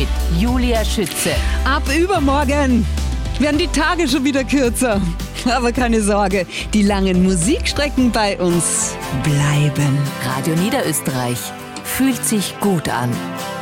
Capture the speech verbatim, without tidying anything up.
Julia Schütze. Ab übermorgen werden die Tage schon wieder kürzer. Aber keine Sorge, die langen Musikstrecken bei uns bleiben. Radio Niederösterreich fühlt sich gut an.